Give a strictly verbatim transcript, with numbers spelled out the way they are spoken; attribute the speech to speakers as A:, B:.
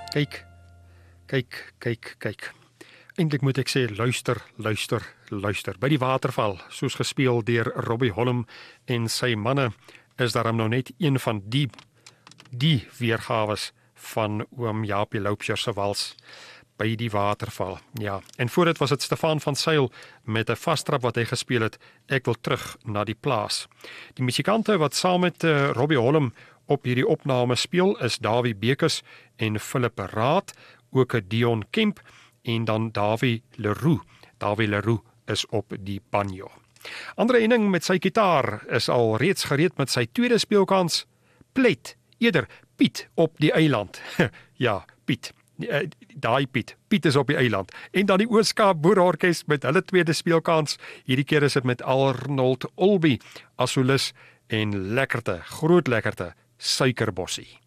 A: Kyk, kyk, kyk, kyk. Eintlik moet ek sê, luister, luister, luister. By die waterval, soos gespeel deur Robbie Holm en sy manne, is daar nou net een van die, die weergawes van oom Jaapie Loupsher se wals by die waterval. Ja, en voor dit was dit Stefan van Zyl met 'n vastrap wat hy gespeel het, Ek wil terug na die plaas. Die musikante wat saam met uh, Robbie Holm op hierdie opname speel is Davie Bekes en Philip Raad, ook 'n Dion Kemp en dan Davie Leroux. Davie Leroux is op die banjo. Andre Henning met sy gitaar is al reeds gereed met sy tweede speelkans, Plet, eerder Piet op die eiland. Ja, Piet. Daai Piet. Piet is op die eiland. En dan die Oos-Kaap Boerorkes met hulle tweede speelkans. Hierdie keer is dit met Arnold Olby as solis en lekkerte, groot lekkerte, Suikerbossie.